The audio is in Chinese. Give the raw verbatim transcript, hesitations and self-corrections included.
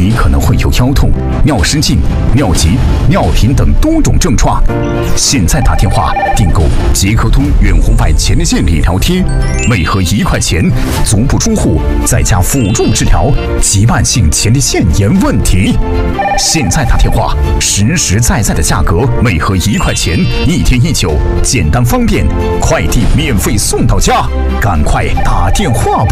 你可能会有腰痛、尿失禁、尿急、尿频等多种症状。现在打电话订购捷克通远红外前列腺理疗贴，每盒一块钱，足不出户，在家辅助治疗急慢性前列腺炎问题。现在打电话，实实在在的价格，每盒一块钱，一天一酒，简单方便，快递免费送到家，赶快打电话吧。